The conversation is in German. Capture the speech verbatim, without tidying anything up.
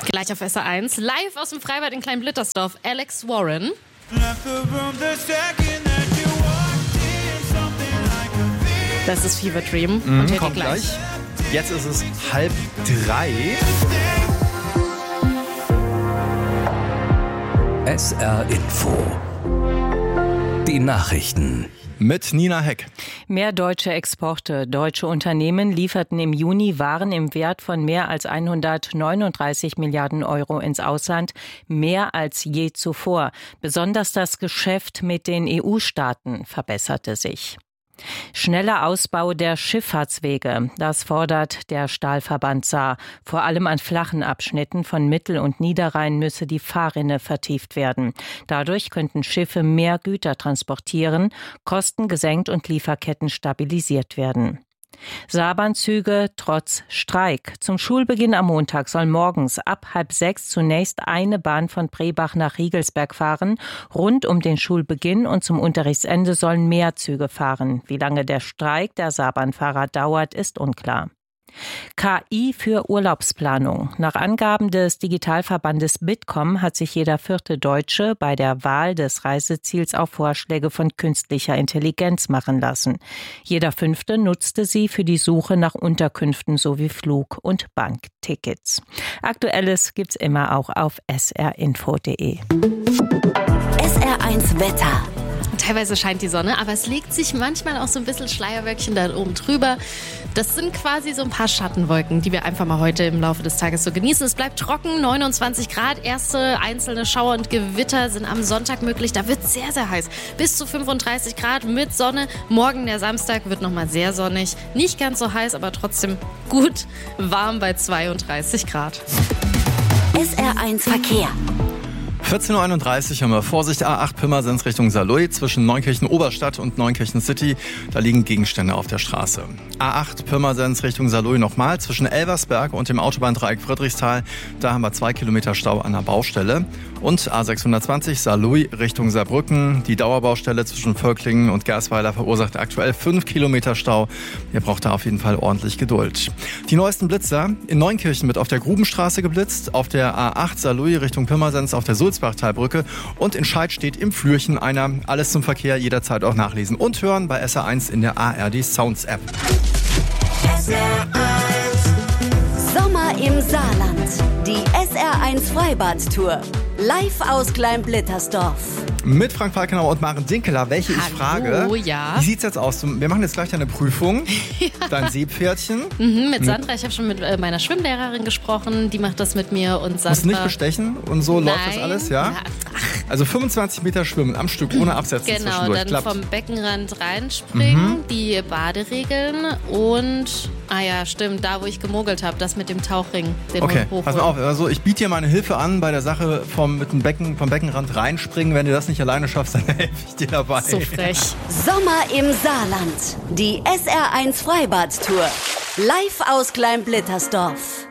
Gleich auf S R eins, live aus dem Freibad in Klein-Blittersdorf, Alex Warren. Das ist Fever Dream. Mhm, und kommt gleich. gleich. Jetzt ist es halb drei. S R Info. Die Nachrichten. Mit Nina Heck. Mehr deutsche Exporte. Deutsche Unternehmen lieferten im Juni Waren im Wert von mehr als hundertneununddreißig Milliarden Euro ins Ausland, mehr als je zuvor. Besonders das Geschäft mit den E U-Staaten verbesserte sich. Schneller Ausbau der Schifffahrtswege, das fordert der Stahlverband Saar. Vor allem an flachen Abschnitten von Mittel- und Niederrhein müsse die Fahrrinne vertieft werden. Dadurch könnten Schiffe mehr Güter transportieren, Kosten gesenkt und Lieferketten stabilisiert werden. Saarbahnzüge trotz Streik. Zum Schulbeginn am Montag soll morgens ab halb sechs zunächst eine Bahn von Brebach nach Riegelsberg fahren. Rund um den Schulbeginn und zum Unterrichtsende sollen mehr Züge fahren. Wie lange der Streik der Saarbahnfahrer dauert, ist unklar. K I für Urlaubsplanung. Nach Angaben des Digitalverbandes Bitkom hat sich jeder vierte Deutsche bei der Wahl des Reiseziels auf Vorschläge von künstlicher Intelligenz machen lassen. Jeder fünfte nutzte sie für die Suche nach Unterkünften sowie Flug- und Banktickets. Aktuelles gibt's immer auch auf s r info punkt d e. S R eins Wetter. Teilweise scheint die Sonne, aber es legt sich manchmal auch so ein bisschen Schleierwölkchen da oben drüber. Das sind quasi so ein paar Schattenwolken, die wir einfach mal heute im Laufe des Tages so genießen. Es bleibt trocken, neunundzwanzig Grad. Erste einzelne Schauer und Gewitter sind am Sonntag möglich. Da wird es sehr, sehr heiß. Bis zu fünfunddreißig Grad mit Sonne. Morgen, der Samstag, wird nochmal sehr sonnig. Nicht ganz so heiß, aber trotzdem gut warm bei zweiunddreißig Grad. S R eins Verkehr. vierzehn Uhr einunddreißig haben wir Vorsicht, A acht Pirmasens Richtung Saarlouis zwischen Neunkirchen Oberstadt und Neunkirchen City. Da liegen Gegenstände auf der Straße. A acht Pirmasens Richtung Saarlouis nochmal zwischen Elversberg und dem Autobahndreieck Friedrichsthal. Da haben wir zwei Kilometer Stau an der Baustelle. Und A sechshundertzwanzig Saarlouis Richtung Saarbrücken. Die Dauerbaustelle zwischen Völklingen und Gersweiler verursacht aktuell fünf Kilometer Stau. Ihr braucht da auf jeden Fall ordentlich Geduld. Die neuesten Blitzer. In Neunkirchen wird auf der Grubenstraße geblitzt, auf der A acht Saarlouis Richtung Pirmasens auf der Sulzbachtalbrücke und in Scheid steht im Flürchen einer. Alles zum Verkehr jederzeit auch nachlesen und hören bei S R eins in der A R D Sounds App. S R eins. Sommer im Saarland. Die S R eins Freibad-Tour. Live aus Klein-Blittersdorf. Mit Frank Falkenauer und Maren Dinkeler, welche ich Hallo, frage. ja. Wie sieht's jetzt aus? Wir machen jetzt gleich deine Prüfung. Ja. Dein Seepferdchen. Mhm, mit Sandra, ich habe schon mit äh, meiner Schwimmlehrerin gesprochen, die macht das mit mir und Sandra. Musst nicht bestechen und so Nein. läuft das alles, ja? Ja. Also fünfundzwanzig Meter schwimmen am Stück, ohne Absetzen Genau, zwischendurch. dann Klappt. vom Beckenrand reinspringen, mhm. die Baderegeln und, ah ja, stimmt, da wo ich gemogelt habe, das mit dem Tauchring. Den Okay, hochholen. pass mal auf, also ich biete dir meine Hilfe an bei der Sache vom, mit dem Becken, vom Beckenrand reinspringen. Wenn du das nicht alleine schaffst, dann helfe ich dir dabei. So frech. Sommer im Saarland. Die S R eins Freibad-Tour. Live aus Klein-Blittersdorf.